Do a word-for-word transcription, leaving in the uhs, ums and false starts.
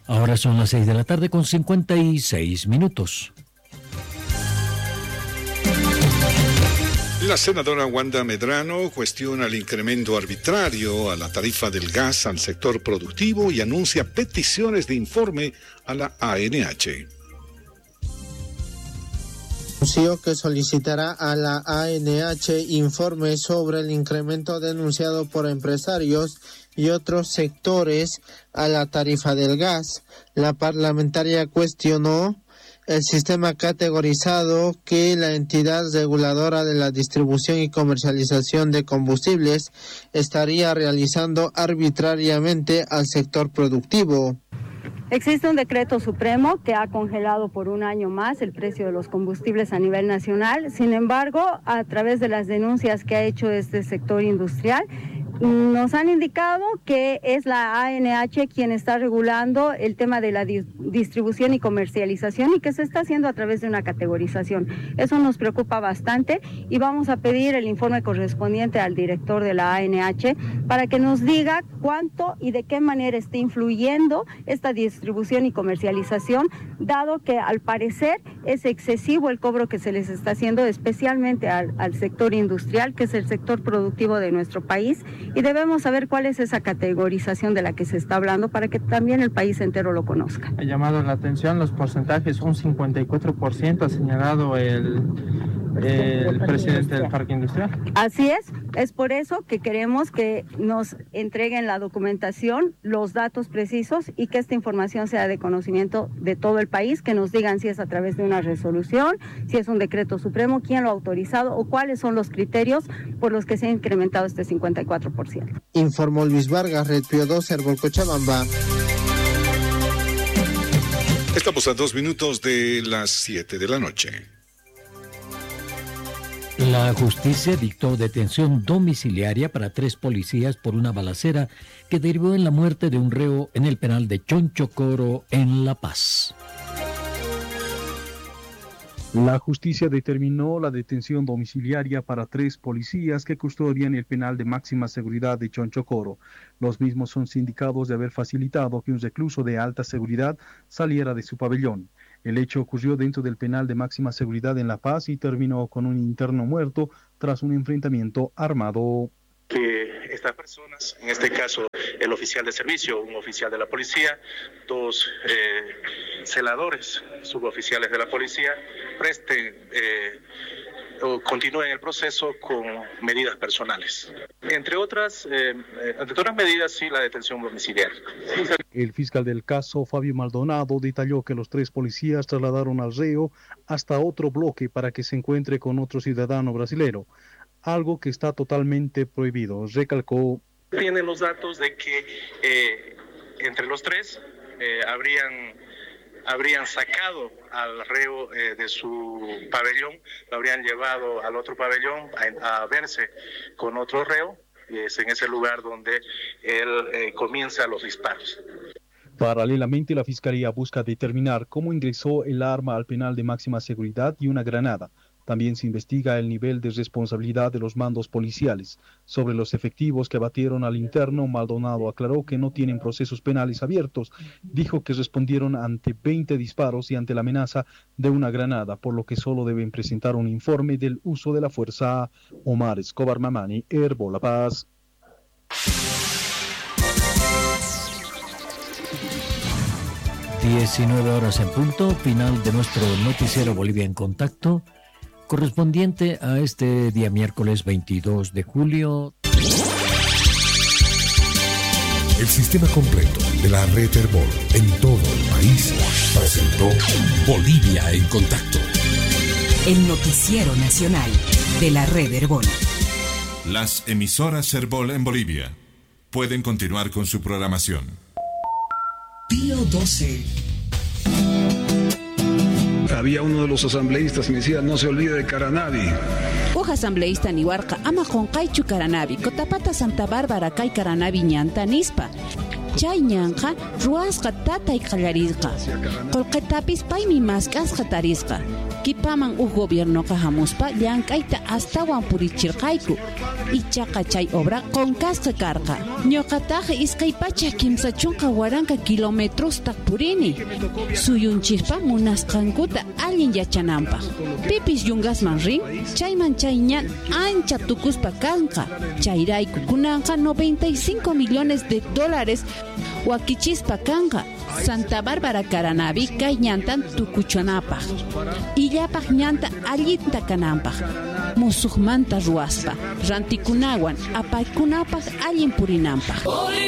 Ahora son las seis de la tarde con cincuenta y seis minutos. La senadora Wanda Medrano cuestiona el incremento arbitrario a la tarifa del gas al sector productivo y anuncia peticiones de informe a la A N H. Anunció que solicitará a la A N H informe sobre el incremento denunciado por empresarios y otros sectores a la tarifa del gas. La parlamentaria cuestionó el sistema categorizado que la entidad reguladora de la distribución y comercialización de combustibles estaría realizando arbitrariamente al sector productivo. Existe un decreto supremo que ha congelado por un año más el precio de los combustibles a nivel nacional. Sin embargo, a través de las denuncias que ha hecho este sector industrial, nos han indicado que es la A N H quien está regulando el tema de la di- distribución y comercialización y que se está haciendo a través de una categorización. Eso nos preocupa bastante y vamos a pedir el informe correspondiente al director de la A N H para que nos diga cuánto y de qué manera está influyendo esta distribución y comercialización, dado que al parecer es excesivo el cobro que se les está haciendo, especialmente al, al sector industrial, que es el sector productivo de nuestro país. Y debemos saber cuál es esa categorización de la que se está hablando para que también el país entero lo conozca. Ha llamado la atención los porcentajes, un cincuenta y cuatro por ciento ha señalado el, el presidente del Parque Industrial. Así es, es por eso que queremos que nos entreguen la documentación, los datos precisos y que esta información sea de conocimiento de todo el país, que nos digan si es a través de una resolución, si es un decreto supremo, quién lo ha autorizado o cuáles son los criterios por los que se ha incrementado este cincuenta y cuatro por ciento. Informó Luis Vargas, Red Pío dos, Herbol Cochabamba. Estamos a dos minutos de las siete de la noche. La justicia dictó detención domiciliaria para tres policías por una balacera que derivó en la muerte de un reo en el penal de Chonchocoro, en La Paz. La justicia determinó la detención domiciliaria para tres policías que custodian el penal de máxima seguridad de Chonchocoro. Los mismos son sindicados de haber facilitado que un recluso de alta seguridad saliera de su pabellón. El hecho ocurrió dentro del penal de máxima seguridad en La Paz y terminó con un interno muerto tras un enfrentamiento armado. Que estas personas, en este caso el oficial de servicio, un oficial de la policía, dos eh, celadores, suboficiales de la policía, presten eh, o continúen el proceso con medidas personales. Entre otras, eh, entre otras medidas, sí, la detención domiciliaria. El fiscal del caso, Fabio Maldonado, detalló que los tres policías trasladaron al reo hasta otro bloque para que se encuentre con otro ciudadano brasilero, algo que está totalmente prohibido. Recalcó. Tienen los datos de que eh, entre los tres eh, habrían, habrían sacado al reo eh, de su pabellón, lo habrían llevado al otro pabellón a, a verse con otro reo, y es en ese lugar donde él eh, comienza los disparos. Paralelamente, la Fiscalía busca determinar cómo ingresó el arma al penal de máxima seguridad y una granada. También se investiga el nivel de responsabilidad de los mandos policiales. Sobre los efectivos que abatieron al interno, Maldonado aclaró que no tienen procesos penales abiertos. Dijo que respondieron ante veinte disparos y ante la amenaza de una granada, por lo que solo deben presentar un informe del uso de la fuerza. Omar Escobar Mamani, Herbo La Paz. diecinueve horas en punto, final de nuestro noticiero Bolivia en Contacto, correspondiente a este día miércoles veintidós de julio. El sistema completo de la red Herbol en todo el país presentó Bolivia en Contacto. El noticiero nacional de la red Herbol. Las emisoras Herbol en Bolivia pueden continuar con su programación. Pío doce. Había uno de los asambleístas que me decía, no se olvide de Caranavi. Uja asambleísta niwarqa ama qonqaychu Caranavi, Cotapata Santa Bárbara kay Caranavi ñanta nispa. Chay ñanja ruasqa tatay qallarisqa. Qolqetapis paymi masqasqa tarisqa. kipaman u gobierno kahamuspa llank'ayta astawan purichirqayku ichaqa chay obra qonkasqa karqa ñuqataqa iskay pacha kimsa chunqa waranka kilometrostaq purini suyunchikpa munasqankuta allin yachananpaq pipis yungasman rin chayman chay ñan ancha tukuspa kanqa chayrayku kunanqa noventa y cinco millones de dólares wakichispa kanqa Santa Bárbara Caranavi kay ñantan tukuchonapaq illapaq ñanta allinta kananpaq musuqmanta ruwaspa rantikunawan apaykunapaq allin purinanpaq.